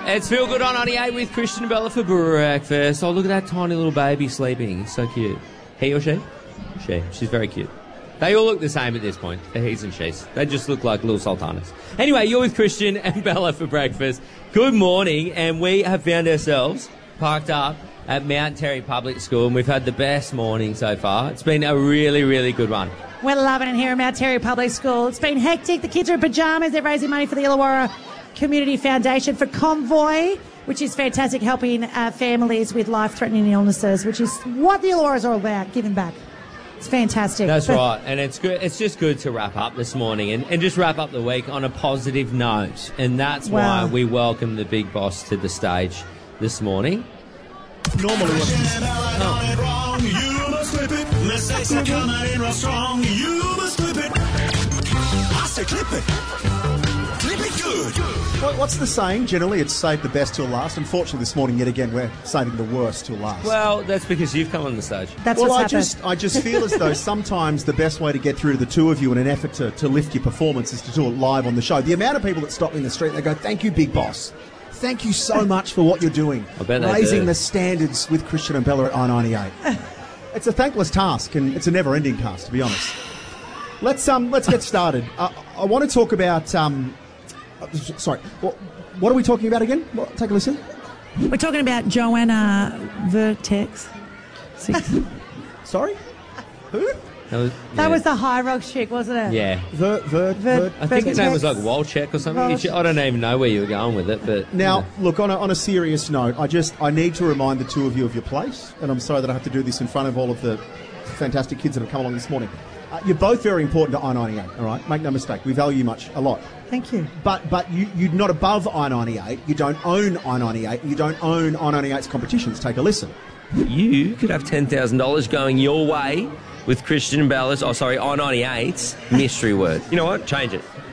It's Feel Good on 98 with Christian and Bella for breakfast. Oh, look at that tiny little baby sleeping. He's so cute. He or she? She. She's very cute. They all look the same at this point. The he's and she's. They just look like little sultanas. Anyway, you're with Christian and Bella for breakfast. Good morning, and we have found ourselves parked up at Mount Terry Public School, and we've had the best morning so far. It's been a really, really good one. We're loving it here at Mount Terry Public School. It's been hectic. The kids are in pyjamas. They're raising money for the Illawarra Community Foundation for Convoy, which is fantastic, helping families with life-threatening illnesses, which is what the Illawarra is all about, giving back. It's fantastic. That's right, and it's good. It's just good to wrap up this morning and just wrap up the week on a positive note, and that's why we welcome the big boss to the stage this morning. Normally, what's the saying? Generally, it's save the best till last. Unfortunately, this morning, yet again, we're saving the worst till last. Well, that's because you've come on the stage. That's what's happened. I just feel as though sometimes the best way to get through to the two of you in an effort to lift your performance is to do it live on the show. The amount of people that stop me in the street, they go, "Thank you, big boss. Thank you so much for what you're doing." I bet they raising do. the standards with Christian and Bella at I-98. It's a thankless task, and it's a never-ending task, to be honest. Let's get started. I want to talk about... sorry, what are we talking about again? Take a listen. We're talking about Joanna Vertex. Sorry? Who? That was the High Rocks chick, wasn't it? Yeah. I think his name was like Walchek or something. I don't even know where you were going with it, but... Now, look, on a serious note, I need to remind the two of you of your place, and I'm sorry that I have to do this in front of all of the fantastic kids that have come along this morning. You're both very important to I-98, all right? Make no mistake. We value you a lot. Thank you. But you're not above I-98. You don't own I-98. And you don't own I-98's competitions. Take a listen. You could have $10,000 going your way with Christian and Bella's, I-98's mystery word. You know what? Change it.